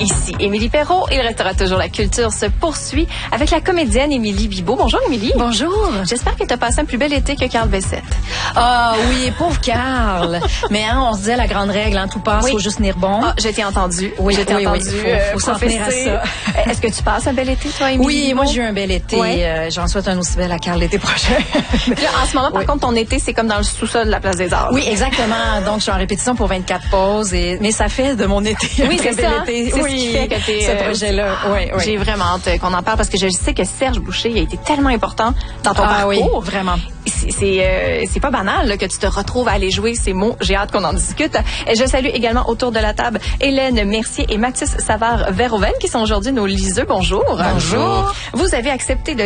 Ici Émilie Perrault. Il restera toujours la culture se poursuit avec la comédienne Émilie Bibeau. Bonjour Émilie. Bonjour. J'espère que tu as passé un plus bel été que Carl Bessette. Ah oui, pauvre Carl. Mais on se disait la grande règle, tout passe, faut juste tenir bon. Ah, je t'ai entendu. Oui, je t'ai entendu. Faut s'en tenir à ça. Est-ce que tu passes un bel été, toi, Émilie? Oui, moi j'ai eu un bel été. Ouais. J'en souhaite un aussi bel à Carl l'été prochain. Là, en ce moment, par contre, ton été, c'est comme dans le sous-sol de la Place des Arts. Oui, exactement. Donc, je suis en répétition pour 24 pauses. Mais ça fait de mon été oui, un très bel ça. été. C'est ce qui fait que t'es... ce projet-là. Oui. J'ai vraiment hâte qu'on en parle parce que je sais que Serge Boucher a été tellement important dans ton parcours. Oui, vraiment. C'est pas banal là, que tu te retrouves à aller jouer ces mots. J'ai hâte qu'on en discute. Et je salue également autour de la table Hélène Mercier et Mathis Savard-Verhoeven qui sont aujourd'hui nos liseux. Bonjour. Bonjour. Vous avez accepté de